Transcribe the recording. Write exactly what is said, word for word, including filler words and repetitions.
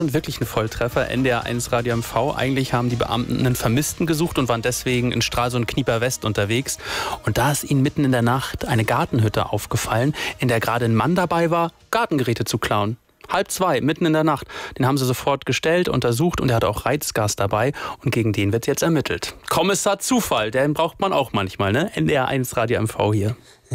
Wirklich ein Volltreffer. N D R eins Radio M V. Eigentlich haben die Beamten einen Vermissten gesucht und waren deswegen in Stralsund-Knieper West unterwegs. Und da ist ihnen mitten in der Nacht eine Gartenhütte aufgefallen, in der gerade ein Mann dabei war, Gartengeräte zu klauen. Halb zwei, mitten in der Nacht. Den haben sie sofort gestellt, untersucht und er hatte auch Reizgas dabei. Und gegen den wird jetzt ermittelt. Kommissar Zufall, den braucht man auch manchmal, ne? N D R eins Radio M V hier.